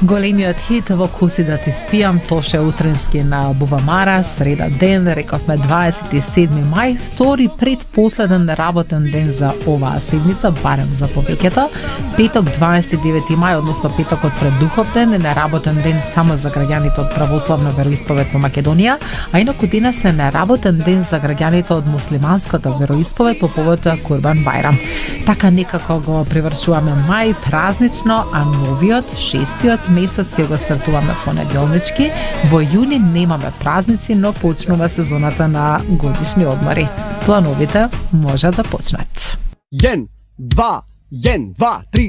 Големиот хит во куси да ти спијам, тоше утренски на Бувамара, среда ден, рековме 27 мај, втори предпоследен работен ден за оваа седмица, барем за повеќето. Петок 29 мај, односно петокот пред Духов ден, е неработен ден само за граѓаните од православна вероисповед во Македонија, а инаку денес е неработен ден за граѓаните од муслиманската вероисповед по повод Курбан Бајрам. Така некако го привршуваме мај празнично, а новиот, шестиот месец ќе го стартуваме понеделнички. Во јуни немаме празници, но почнува сезоната на годишни одмори. Плановите може да почнат. 1, 2, 3